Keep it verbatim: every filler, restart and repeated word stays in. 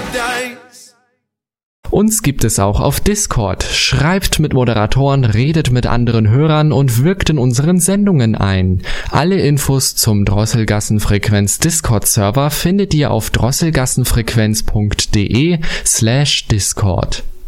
days. Uns gibt es auch auf Discord. Schreibt mit Moderatoren, redet mit anderen Hörern und wirkt in unseren Sendungen ein. Alle Infos zum Drosselgassenfrequenz Discord-Server findet ihr auf drosselgassenfrequenz punkt de slash Discord.